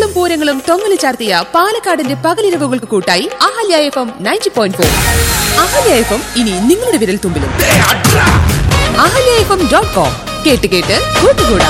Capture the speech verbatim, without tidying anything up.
കൊട്ടും പൂരങ്ങളും തൊങ്ങലു ചാർത്തിയ പാലക്കാടിന്റെ പകലിരവുകൾക്ക് കൂട്ടായി Ahalya F M ninety point four. Ahalya F M ഇനി നിങ്ങളുടെ വിരൽ തുമ്പിലും. Ahalya F M dot com കേട്ട് കേട്ട് കൂട്ടുകൂടാം.